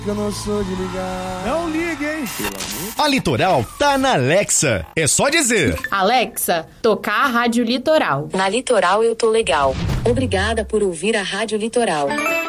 Eu não sou de ligar. Não ligue, hein? A Litoral tá na Alexa. É só dizer: Alexa, tocar a Rádio Litoral. Na Litoral eu tô legal. Obrigada por ouvir a Rádio Litoral.